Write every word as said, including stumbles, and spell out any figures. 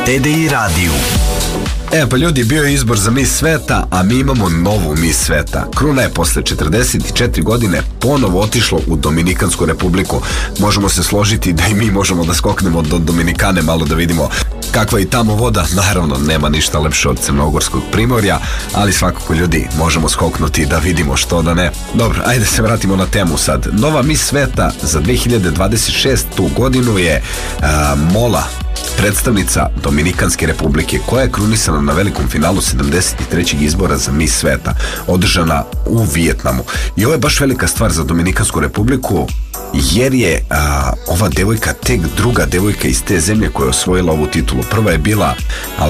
T D I radiju. E pa ljudi, bio je izbor za Miss Sveta, a mi imamo novu Miss Sveta. Kruna je posle četrdeset četiri godine ponovo otišlo u Dominikansku republiku. Možemo se složiti da i mi možemo da skoknemo do Dominikane, malo da vidimo kakva je tamo voda. Naravno, nema ništa lepše od Crnogorskog primorja, ali svakako ljudi, možemo skoknuti da vidimo, što da ne. Dobro, ajde se vratimo na temu sad. Nova Miss Sveta za dve hiljade dvadeset šestu godinu je uh, Mola, predstavnica Dominikanske republike, koja je krunisana na velikom finalu sedamdeset trećeg izbora za Miss Sveta, održana u Vijetnamu. I ovo je baš velika stvar za Dominikansku republiku, jer je a, ova devojka tek druga devojka iz te zemlje koja je osvojila ovu titulu. Prva je bila